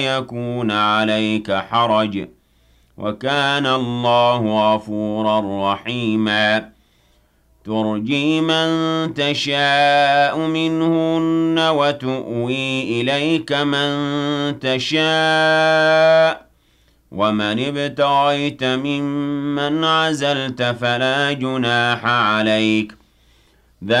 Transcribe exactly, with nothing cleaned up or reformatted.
يكون عليك حرج وكان الله غفورا رحيما ترجي من تشاء منهن وتؤوي إليك من تشاء ومن ابتغيت ممن عزلت فلا جناح عليك